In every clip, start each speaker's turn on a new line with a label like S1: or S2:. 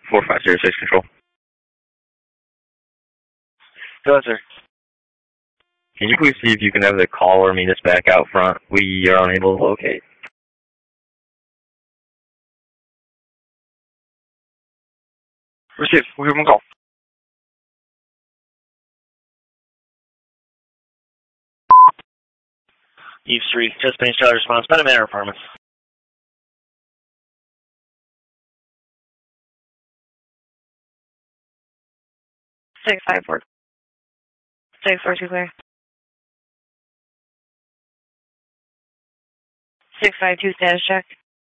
S1: 4506 control.
S2: Go ahead, sir.
S1: Can you please see if you can have the caller meet us back out front? We are unable to locate.
S2: Receive. We have one call. Eve Street, Chesapeake Child Response, Benham Manor Apartments.
S3: 654. 642 clear. 652 status check.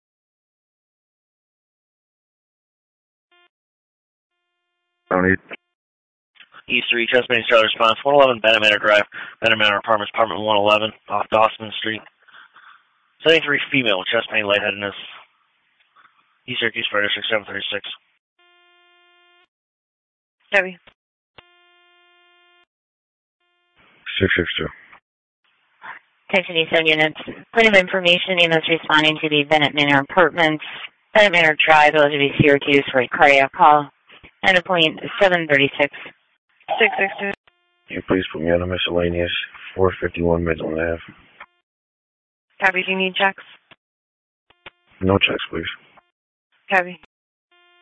S1: No need.
S2: Eve Street, Chesapeake Child Response, 111 Benham Manor Drive, Benham Manor Apartments, apartment 111, off Dawson Street. 73 female, chest pain, lightheadedness. East Syracuse, Friday, 6736.
S3: Debbie.
S1: 662.
S3: Attention E7 units. Point of information, EMS responding to the Bennett Manor Apartments, Bennett Manor Drive, LGB Syracuse for a cardiac call. And a point 736. 662.
S4: Can you please put me on a miscellaneous 451 Midland Ave?
S3: Copy, do you need checks?
S4: No checks, please.
S3: Copy.